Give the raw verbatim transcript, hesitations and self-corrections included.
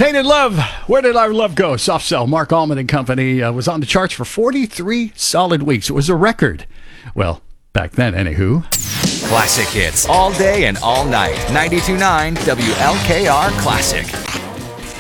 Tainted Love, Where Did Our Love Go? Soft Cell, Mark Allman and Company uh, was on the charts for forty-three solid weeks. It was a record. Well, back then, anywho. Classic hits all day and all night. ninety-two point nine W L K R Classic.